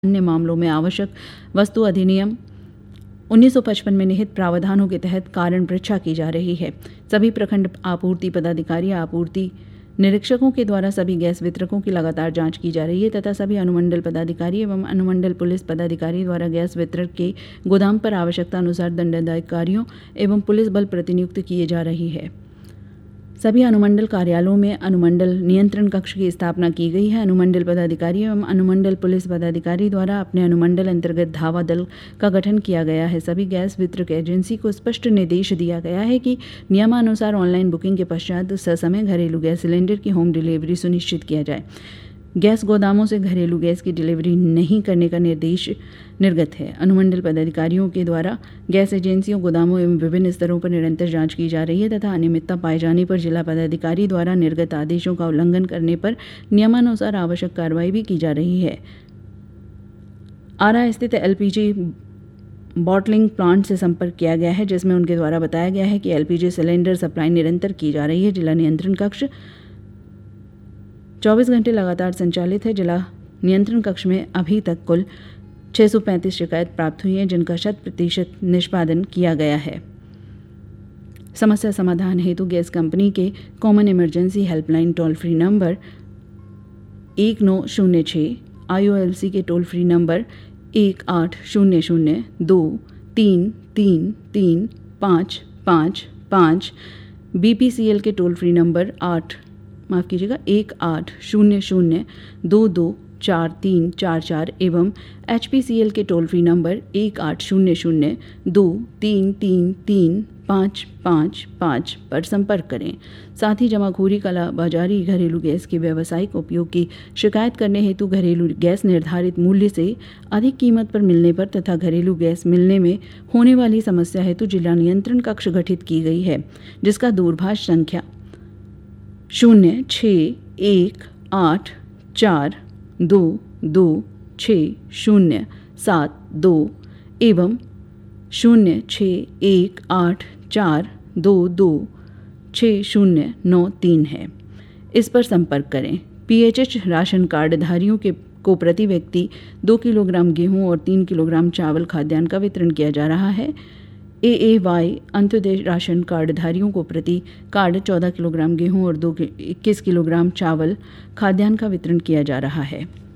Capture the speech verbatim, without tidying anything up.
अन्य मामलों में आवश्यक वस्तु अधिनियम उन्नीस सौ पचपन में निहित प्रावधानों के तहत कारण परीक्षा की जा रही है। सभी प्रखंड आपूर्ति पदाधिकारी आपूर्ति निरीक्षकों के द्वारा सभी गैस वितरकों की लगातार जांच की जा रही है तथा सभी अनुमंडल पदाधिकारी एवं अनुमंडल पुलिस पदाधिकारी द्वारा गैस वितरक के गोदाम पर आवश्यकता अनुसार दंडाधिकारियों एवं पुलिस बल प्रतिनियुक्त किए जा रही है। सभी अनुमंडल कार्यालयों में अनुमंडल नियंत्रण कक्ष की स्थापना की गई है। अनुमंडल पदाधिकारी एवं अनुमंडल पुलिस पदाधिकारी द्वारा अपने अनुमंडल अंतर्गत धावा दल का गठन किया गया है। सभी गैस वितरक एजेंसी को स्पष्ट निर्देश दिया गया है कि नियमानुसार ऑनलाइन बुकिंग के पश्चात ससमय घरेलू गैस सिलेंडर की होम डिलीवरी सुनिश्चित किया जाए। गैस गोदामों से घरेलू गैस की डिलीवरी नहीं करने का निर्देश निर्गत है। अनुमंडल पदाधिकारियों के द्वारा गैस एजेंसियों गोदामों एवं विभिन्न स्तरों पर निरंतर जांच की जा रही है तथा अनियमितता पाए जाने पर जिला पदाधिकारी द्वारा निर्गत आदेशों का उल्लंघन करने पर नियमानुसार आवश्यक कार्रवाई भी की जा रही है। आरा स्थित एलपीजी बॉटलिंग प्लांट से संपर्क किया गया है, जिसमें उनके द्वारा बताया गया है कि एलपीजी सिलेंडर सप्लाई निरंतर की जा रही है। जिला नियंत्रण कक्ष चौबीस घंटे लगातार संचालित है। जिला नियंत्रण कक्ष में अभी तक कुल छह सौ पैंतीस शिकायत प्राप्त हुई हैं, जिनका शत प्रतिशत निष्पादन किया गया है। समस्या समाधान हेतु गैस कंपनी के common emergency helpline toll free number एक नौ शून्य छः, आईओएलसी के टोल फ्री नंबर एक आठ शून्य शून्य दो तीन तीन तीन पाँच पाँच पाँच, बीपीसीएल के टोल फ्री नंबर आठ माफ़ कीजिएगा एक आठ शून्य शून्य दो दो चार तीन चार चार एवं एचपीसीएल के टोल फ्री नंबर एक आठ शून्य शून्य दो तीन तीन तीन पाँच पाँच पाँच पर संपर्क करें। साथ ही जमाखोरी कालाबाजारी घरेलू गैस के व्यावसायिक उपयोग की शिकायत करने हेतु घरेलू गैस निर्धारित मूल्य से अधिक कीमत पर मिलने पर तथा घरेलू गैस मिलने में होने वाली समस्या हेतु जिला नियंत्रण कक्ष गठित की गई है, जिसका दूरभाष संख्या शून्य छः एक आठ चार दो दो छः शून्य सात दो एवं शून्य छः एक आठ चार दो दो छः शून्य नौ तीन है। इस पर संपर्क करें। पीएचएच राशन कार्डधारियों के को प्रति व्यक्ति दो किलोग्राम गेहूं और तीन किलोग्राम चावल खाद्यान्न का वितरण किया जा रहा है। ए ए वाई अंत्योदय राशन कार्डधारियों को प्रति कार्ड चौदह किलोग्राम गेहूं और दो इक्कीस किलोग्राम चावल खाद्यान्न का वितरण किया जा रहा है।